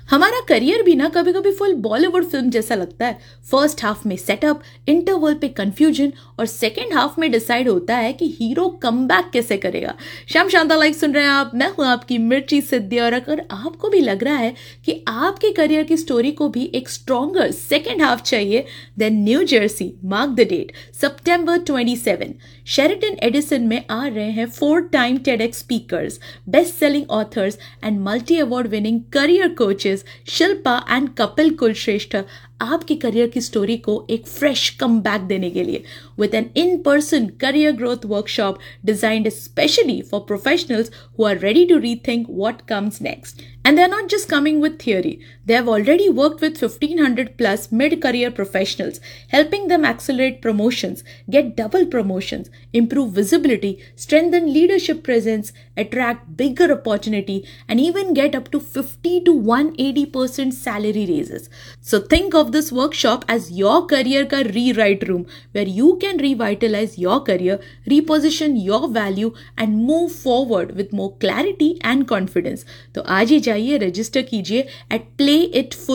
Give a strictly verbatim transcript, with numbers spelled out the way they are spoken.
हमारा करियर भी ना कभी कभी फुल बॉलीवुड फिल्म जैसा लगता है। फर्स्ट हाफ में सेटअप, इंटरवल पे कंफ्यूजन और सेकेंड हाफ में डिसाइड होता है कि हीरो कमबैक कैसे करेगा। श्याम शांता लाइक सुन रहे हैं आप, मैं हूं आपकी मिर्ची सिद्धि। और अगर आपको भी लग रहा है कि आपके करियर की स्टोरी को भी एक स्ट्रॉन्गर सेकेंड हाफ चाहिए, then new Jersey, mark the date, सितंबर सत्ताईस, शेरिटन एडिसन में आ रहे हैं four time TEDx speakers, best selling authors and multi award winning career coaches Shilpa and Kapil Kulshreshtha आपके करियर की स्टोरी को एक फ्रेश कमबैक देने के लिए with N in person career growth workshop designed specially for professionals who are ready to rethink what comes next. And they're not just coming with theory. They have already worked with fifteen hundred plus mid-career professionals, helping them accelerate promotions, get double promotions, improve visibility, strengthen leadership presence, attract bigger opportunity, and even get up to fifty to one hundred eighty percent salary raises. So think of this workshop as your career ka rewrite room, where you can revitalize your career, reposition your value, and move forward with more clarity and confidence. तो आज ही जाइए, register कीजिए at play it full